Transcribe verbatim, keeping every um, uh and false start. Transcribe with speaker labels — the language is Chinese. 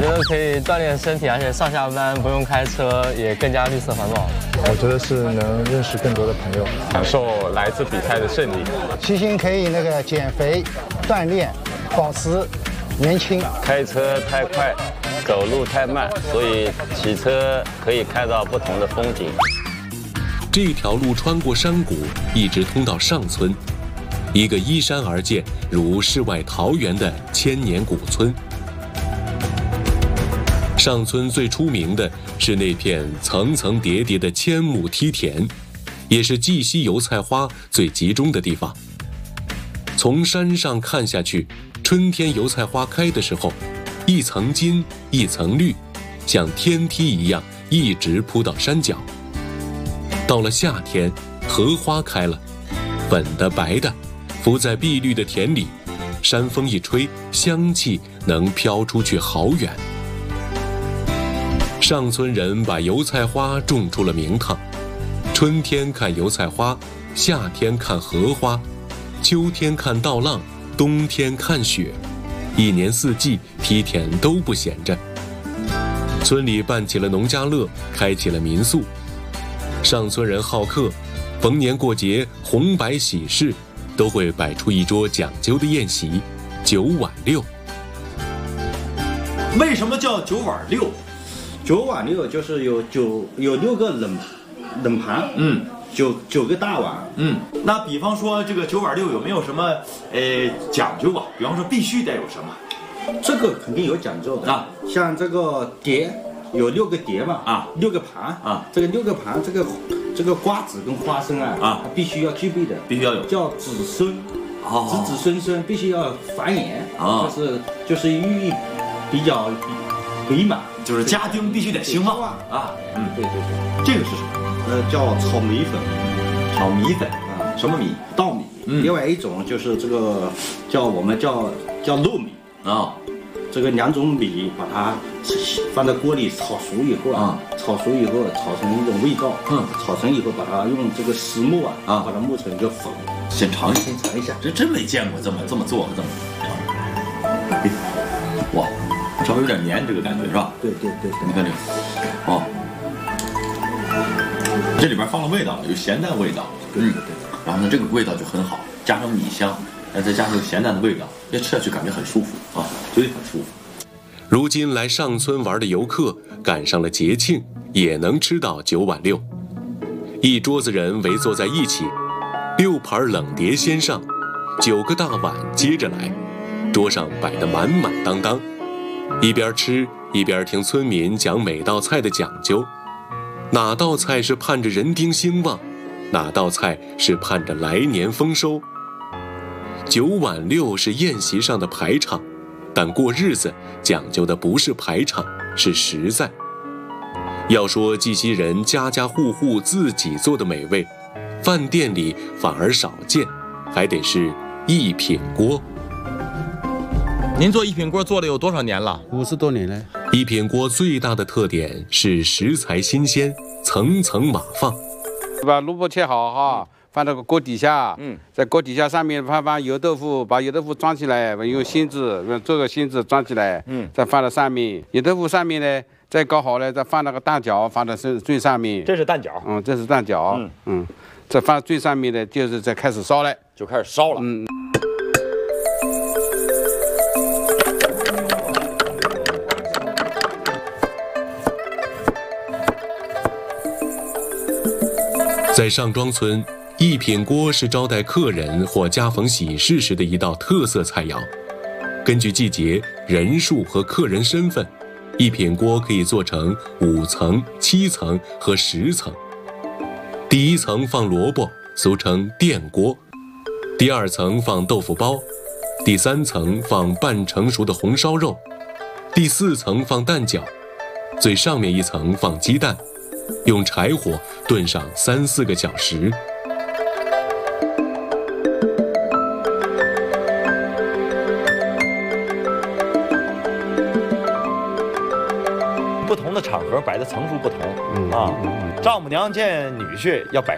Speaker 1: 觉得可以锻炼身体，而且上下班不用开车，也更加绿色环保。
Speaker 2: 我觉得是能认识更多的朋友，
Speaker 3: 享受来自比赛的胜利。
Speaker 2: 骑行可以那个减肥、锻炼、保持年轻。
Speaker 4: 开车太快，走路太慢，所以骑车可以看到不同的风景。
Speaker 5: 这条路穿过山谷，一直通到上村，一个依山而建，如世外桃源的千年古村。上村最出名的是那片层层叠叠的千亩梯田，也是绩溪油菜花最集中的地方。从山上看下去，春天油菜花开的时候，一层金一层绿，像天梯一样一直铺到山脚。到了夏天，荷花开了，粉的白的，浮在碧绿的田里，山风一吹，香气能飘出去好远。上村人把油菜花种出了名堂，春天看油菜花，夏天看荷花，秋天看稻浪，冬天看雪，一年四季梯田都不闲着。村里办起了农家乐，开起了民宿。上村人好客，逢年过节、红白喜事，都会摆出一桌讲究的宴席，九碗六。
Speaker 6: 为什么叫九碗六？
Speaker 7: 九碗六就是有九有六个冷冷盘，
Speaker 6: 嗯，
Speaker 7: 九九个大碗，
Speaker 6: 嗯。那比方说这个九碗六有没有什么呃讲究啊？比方说必须得有什么？
Speaker 7: 这个肯定有讲究的
Speaker 6: 啊，
Speaker 7: 像这个碟。有六个碟嘛，
Speaker 6: 啊，
Speaker 7: 六个盘
Speaker 6: 啊，
Speaker 7: 这个六个盘，这个这个瓜子跟花生啊，
Speaker 6: 啊，
Speaker 7: 必须要具备的，
Speaker 6: 必须要有，
Speaker 7: 叫子孙，
Speaker 6: 哦，
Speaker 7: 子子孙孙必须要繁衍，
Speaker 6: 啊，
Speaker 7: 就是就是寓意比较美满，
Speaker 6: 就是家丁必须得兴旺啊，
Speaker 7: 嗯，对对对，
Speaker 6: 这个是什么？
Speaker 7: 呃，叫炒米粉，
Speaker 6: 炒米粉啊，什么米？
Speaker 7: 稻米，
Speaker 6: 嗯，
Speaker 7: 另外一种就是这个叫我们叫叫糯米
Speaker 6: 啊。
Speaker 7: 这个两种米把它放在锅里炒熟以后啊，嗯、炒熟以后炒成一种味道，嗯，炒成以后把它用这个石磨啊，啊，把它磨成一个粉。
Speaker 6: 先尝一下，
Speaker 7: 先尝一下，
Speaker 6: 这真没见过这么这么做的这么尝。哇，稍微有点黏这个感觉是吧？
Speaker 7: 对对对对。
Speaker 6: 你看这个，哦，这里边放了味道，有咸淡味道，
Speaker 7: 嗯，对。
Speaker 6: 然后呢，这个味道就很好，加上米香。再加上咸淡的味道，这吃下去感觉很舒服啊，嘴里很舒服。
Speaker 5: 如今来上村玩的游客赶上了节庆，也能吃到九碗六。一桌子人围坐在一起，六盘冷碟先上，九个大碗接着来，桌上摆得满满当当。一边吃一边听村民讲每道菜的讲究，哪道菜是盼着人丁兴旺，哪道菜是盼着来年丰收。九碗六是宴席上的排场，但过日子讲究的不是排场，是实在。要说绩溪人家家户户自己做的美味，饭店里反而少见，还得是一品锅。
Speaker 8: 您做一品锅做了有多少年了？
Speaker 9: 五十多年了。
Speaker 5: 一品锅最大的特点是食材新鲜，层层码放。
Speaker 9: 把萝卜切好哈。放到个锅底下，嗯，在锅底下上面放放油豆腐，把油豆腐装起来，用芯子做个芯子装起来，嗯，再放到上面。油豆腐上面呢，再搞好了，再放那个蛋饺，放到最最上面。
Speaker 6: 这是蛋饺，
Speaker 9: 嗯，这是蛋饺，嗯嗯，再放最上面的，就是再开始烧了，
Speaker 6: 就开始烧了，
Speaker 9: 嗯。
Speaker 5: 在上庄村，一品锅是招待客人或家逢喜事时的一道特色菜肴。根据季节、人数和客人身份，一品锅可以做成五层、七层和十层。第一层放萝卜，俗称电锅；第二层放豆腐包；第三层放半成熟的红烧肉；第四层放蛋饺；最上面一层放鸡蛋。用柴火炖上三四个小时。
Speaker 6: 不同的场合摆的层数不同，嗯啊，丈母娘见女婿要摆